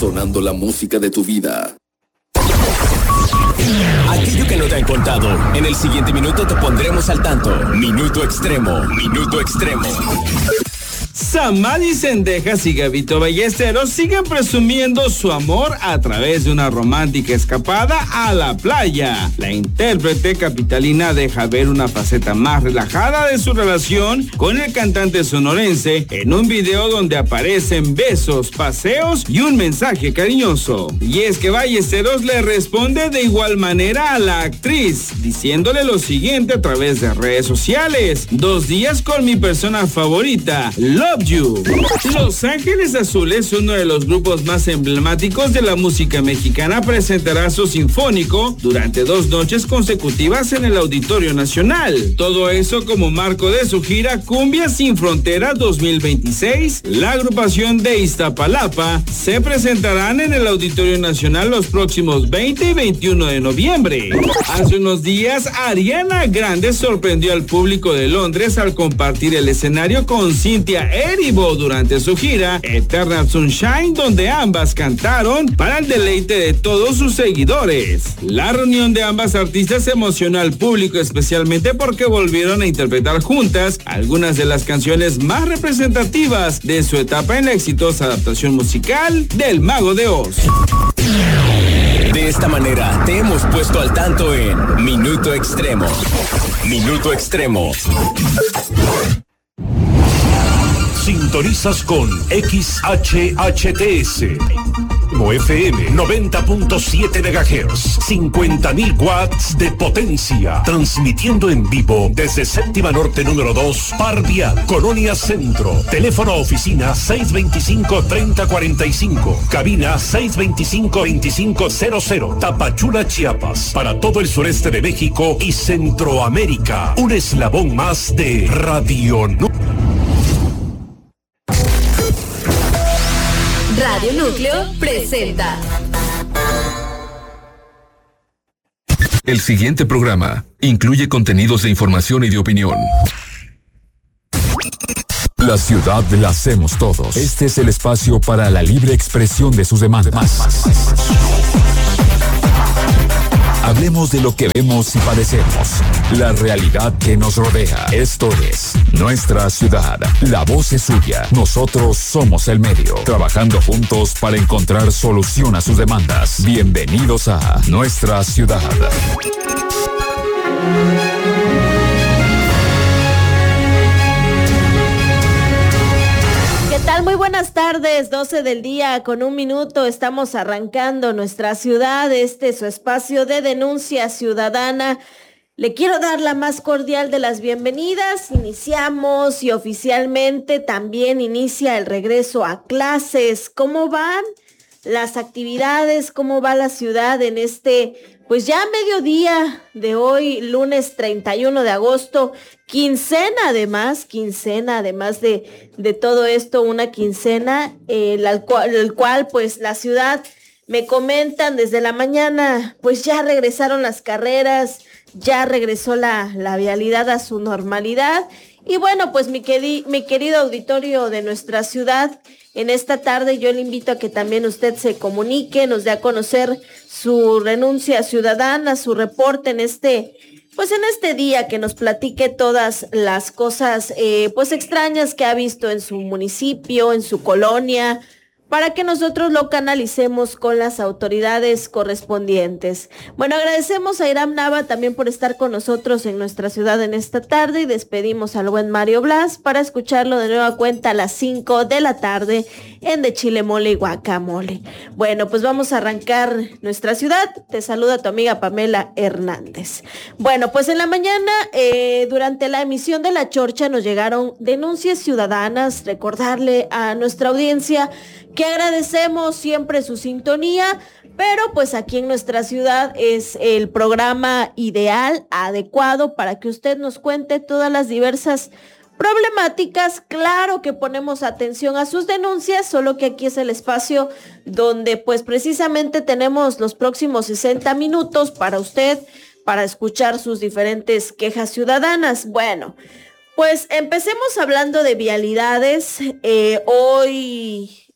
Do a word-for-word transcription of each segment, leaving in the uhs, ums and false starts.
sonando la música de tu vida. Aquello que no te han contado, en el siguiente minuto te pondremos al tanto. Minuto Extremo, Minuto Extremo. Samadhi Sendejas y Gabito Ballesteros siguen presumiendo su amor a través de una romántica escapada a la playa. La intérprete capitalina deja ver una faceta más relajada de su relación con el cantante sonorense en un video donde aparecen besos, paseos y un mensaje cariñoso. Y es que Ballesteros le responde de igual manera a la actriz, diciéndole lo siguiente a través de redes sociales: dos días con mi persona favorita, Love You. Los Ángeles Azules, uno de los grupos más emblemáticos de la música mexicana, presentará su sinfónico durante dos noches consecutivas en el Auditorio Nacional. Todo eso como marco de su gira Cumbia Sin Frontera dos mil veintiséis. La agrupación de Iztapalapa se presentarán en el Auditorio Nacional los próximos veinte y veintiuno de noviembre. Hace unos días, Ariana Grande sorprendió al público de Londres al compartir el escenario con Cynthia Erivo durante su gira Eternal Sunshine, donde ambas cantaron para el deleite de todos sus seguidores. La reunión de ambas artistas emocionó al público, especialmente porque volvieron a interpretar juntas algunas de las canciones más representativas de su etapa en la exitosa adaptación musical del Mago de Oz. De esta manera te hemos puesto al tanto en Minuto Extremo. Minuto Extremo. Sintonizas con X H H T S F M noventa punto siete megahertz, cincuenta mil watts de potencia, transmitiendo en vivo desde Séptima Norte número dos, Par Vial, Colonia Centro. Teléfono oficina seis veinticinco, treinta cuarenta y cinco, cabina seis veinticinco, veinticinco cero cero, Tapachula, Chiapas, para todo el sureste de México y Centroamérica. Un eslabón más de Radio Núcleo. Radio Núcleo presenta. El siguiente programa incluye contenidos de información y de opinión. La ciudad la hacemos todos. Este es el espacio para la libre expresión de sus demandas. Hablemos de lo que vemos y padecemos, la realidad que nos rodea. Esto es Nuestra Ciudad. La voz es suya. Nosotros somos el medio, trabajando juntos para encontrar solución a sus demandas. Bienvenidos a Nuestra Ciudad. Muy buenas tardes, doce del día con un minuto, estamos arrancando Nuestra Ciudad, este es su espacio de denuncia ciudadana. Le quiero dar la más cordial de las bienvenidas, iniciamos y oficialmente también inicia el regreso a clases. ¿Cómo van las actividades? ¿Cómo va la ciudad en este, pues ya mediodía de hoy, lunes treinta y uno de agosto? Quincena además, quincena además de, de todo esto, una quincena, eh, la, el, cual, el cual pues la ciudad, me comentan desde la mañana, pues ya regresaron las carreras, ya regresó la, la vialidad a su normalidad. Y bueno, pues mi, queri, mi querido auditorio de Nuestra Ciudad, en esta tarde yo le invito a que también usted se comunique, nos dé a conocer su renuncia ciudadana, su reporte en este... Pues en este día, que nos platique todas las cosas eh, pues extrañas que ha visto en su municipio, en su colonia, para que nosotros lo canalicemos con las autoridades correspondientes. Bueno, agradecemos a Iram Nava también por estar con nosotros en Nuestra Ciudad en esta tarde y despedimos al buen Mario Blas para escucharlo de nueva cuenta a las cinco de la tarde en De Chile Mole y Guacamole. Bueno, pues vamos a arrancar Nuestra Ciudad. Te saluda tu amiga Pamela Hernández. Bueno, pues en la mañana, eh, durante la emisión de La Chorcha, nos llegaron denuncias ciudadanas. Recordarle a nuestra audiencia que agradecemos siempre su sintonía, pero pues aquí en Nuestra Ciudad es el programa ideal, adecuado para que usted nos cuente todas las diversas problemáticas. Claro que ponemos atención a sus denuncias, solo que aquí es el espacio donde pues precisamente tenemos los próximos sesenta minutos para usted, para escuchar sus diferentes quejas ciudadanas. Bueno, pues empecemos hablando de vialidades. Eh, hoy...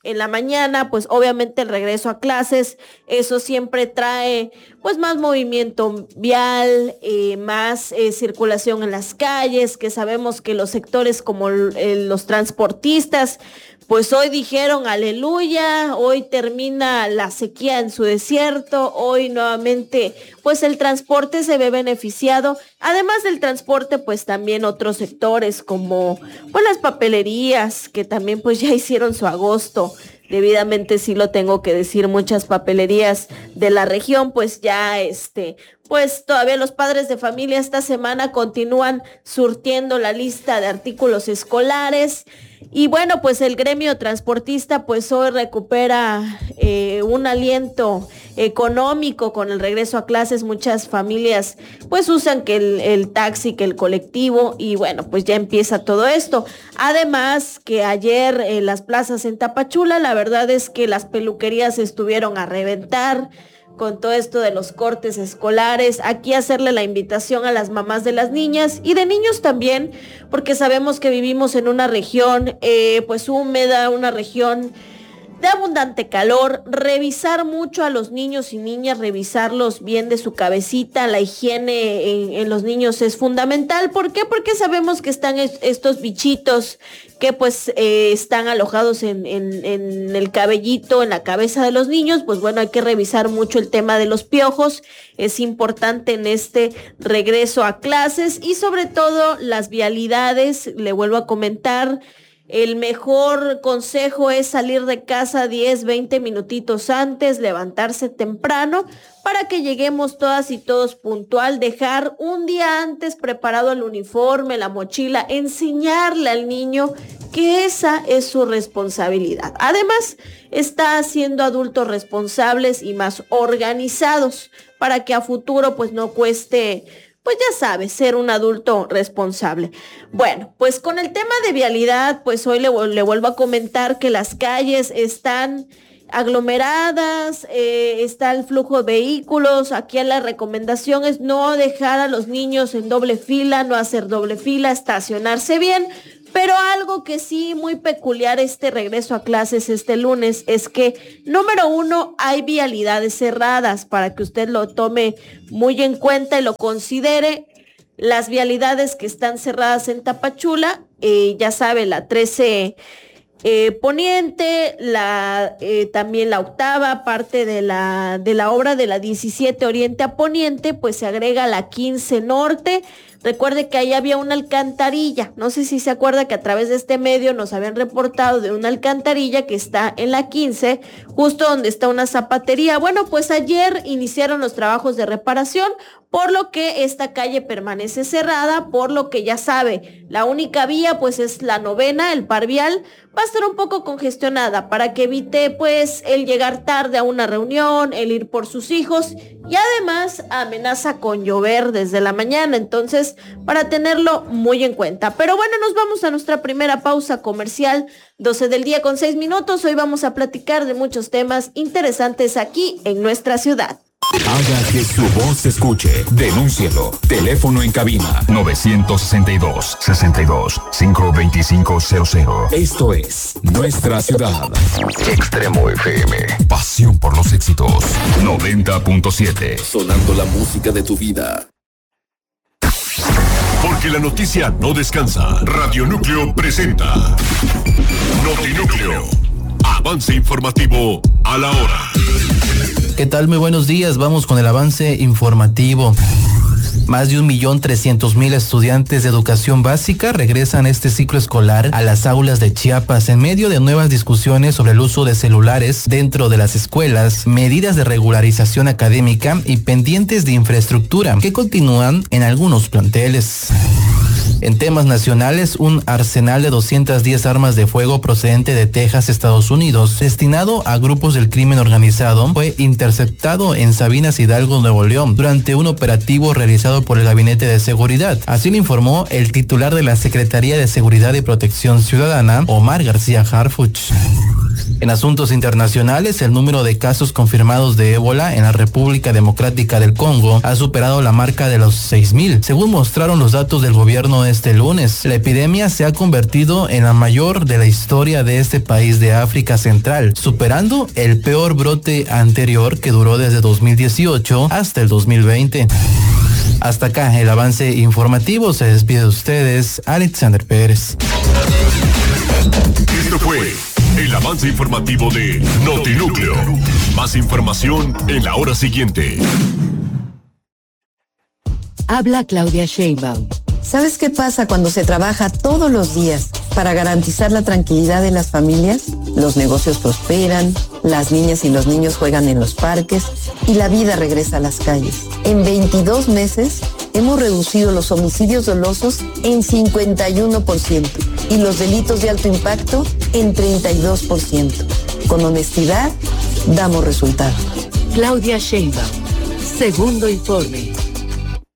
en la mañana, pues obviamente el regreso a clases, eso siempre trae pues más movimiento vial, eh, más eh, circulación en las calles, que sabemos que los sectores como eh, los transportistas, pues hoy dijeron aleluya, hoy termina la sequía en su desierto, hoy nuevamente pues el transporte se ve beneficiado. Además del transporte, pues también otros sectores como pues las papelerías, que también pues ya hicieron su agosto. Debidamente sí lo tengo que decir, muchas papelerías de la región, pues ya este, pues todavía los padres de familia esta semana continúan surtiendo la lista de artículos escolares. Y bueno, pues el gremio transportista pues hoy recupera eh, un aliento económico con el regreso a clases. Muchas familias pues usan que el, el taxi, que el colectivo, y bueno, pues ya empieza todo esto. Además que ayer en las plazas en Tapachula, la verdad es que las peluquerías estuvieron a reventar con todo esto de los cortes escolares. Aquí hacerle la invitación a las mamás de las niñas y de niños también, porque sabemos que vivimos en una región eh, pues húmeda, una región de abundante calor. Revisar mucho a los niños y niñas, revisarlos bien de su cabecita. La higiene en, en los niños es fundamental. ¿Por qué? Porque sabemos que están es, estos bichitos que pues eh, están alojados en, en, en el cabellito, en la cabeza de los niños. Pues bueno, hay que revisar mucho el tema de los piojos. Es importante en este regreso a clases y sobre todo las vialidades. Le vuelvo a comentar, el mejor consejo es salir de casa diez, veinte minutitos antes, levantarse temprano para que lleguemos todas y todos puntual, dejar un día antes preparado el uniforme, la mochila, enseñarle al niño que esa es su responsabilidad. Además, está haciendo adultos responsables y más organizados para que a futuro pues no cueste, pues ya sabes, ser un adulto responsable. Bueno, pues con el tema de vialidad, pues hoy le, le vuelvo a comentar que las calles están aglomeradas, eh, está el flujo de vehículos. Aquí la recomendación es no dejar a los niños en doble fila, no hacer doble fila, estacionarse bien. Pero algo que sí muy peculiar este regreso a clases este lunes es que, número uno, hay vialidades cerradas para que usted lo tome muy en cuenta y lo considere. Las vialidades que están cerradas en Tapachula, eh, ya sabe, la trece eh, Poniente, la eh, también la octava, parte de la, de la obra de la diecisiete Oriente a Poniente, pues se agrega la quince Norte. Recuerde que ahí había una alcantarilla, no sé si se acuerda que a través de este medio nos habían reportado de una alcantarilla que está en la quince, justo donde está una zapatería. Bueno, pues ayer iniciaron los trabajos de reparación, por lo que esta calle permanece cerrada, por lo que ya sabe, la única vía pues es la novena, el par vial, va a estar un poco congestionada para que evite pues el llegar tarde a una reunión, el ir por sus hijos, y además amenaza con llover desde la mañana, entonces para tenerlo muy en cuenta. Pero bueno, nos vamos a nuestra primera pausa comercial, doce del día con seis minutos. Hoy vamos a platicar de muchos temas interesantes aquí en nuestra ciudad. Haga que su voz se escuche. Denúncielo. Teléfono en cabina nueve seis dos, seis dos, cinco dos cinco cero cero. Esto es Nuestra Ciudad. Extremo F M. Pasión por los éxitos. noventa punto siete. Sonando la música de tu vida. Porque la noticia no descansa. Radio Núcleo presenta Notinúcleo. Avance informativo a la hora. ¿Qué tal? Muy buenos días. Vamos con el avance informativo. Más de un millón trescientos mil estudiantes de educación básica regresan este ciclo escolar a las aulas de Chiapas en medio de nuevas discusiones sobre el uso de celulares dentro de las escuelas, medidas de regularización académica y pendientes de infraestructura que continúan en algunos planteles. En temas nacionales, un arsenal de doscientas diez armas de fuego procedente de Texas, Estados Unidos, destinado a grupos del crimen organizado, fue interceptado en Sabinas Hidalgo, Nuevo León, durante un operativo realizado por el Gabinete de Seguridad. Así lo informó el titular de la Secretaría de Seguridad y Protección Ciudadana, Omar García Harfuch. En asuntos internacionales, el número de casos confirmados de ébola en la República Democrática del Congo ha superado la marca de los seis mil, según mostraron los datos del gobierno este lunes. La epidemia se ha convertido en la mayor de la historia de este país de África Central, superando el peor brote anterior que duró desde dos mil dieciocho hasta el dos mil veinte. Hasta acá el avance informativo. Se despide de ustedes Alexander Pérez. Esto fue el avance informativo de Notinúcleo. Más información en la hora siguiente. Habla Claudia Sheinbaum. ¿Sabes qué pasa cuando se trabaja todos los días para garantizar la tranquilidad de las familias? Los negocios prosperan, las niñas y los niños juegan en los parques y la vida regresa a las calles. En veintidós meses hemos reducido los homicidios dolosos en cincuenta y uno por ciento y los delitos de alto impacto en treinta y dos por ciento. Con honestidad, damos resultados. Claudia Sheinbaum. Segundo informe.